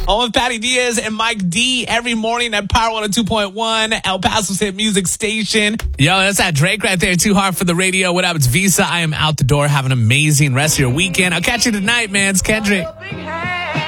On with Patty Diaz and Mike D every morning at Power 102.1, El Paso's hit music station. Yo, that's that Drake right there. Too hard for the radio. What up? It's Visa. I am out the door. Have an amazing rest of your weekend. I'll catch you tonight, man. It's Kendrick.